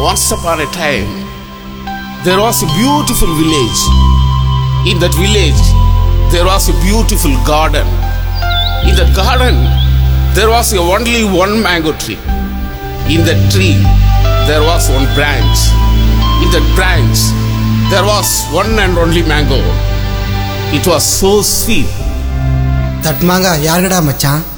Once upon a time, there was a beautiful village. In that village, there was a beautiful garden. In that garden, there was only one mango tree. In that tree, there was one branch. In that branch, there was one and only mango. It was so sweet. That manga yargada machan.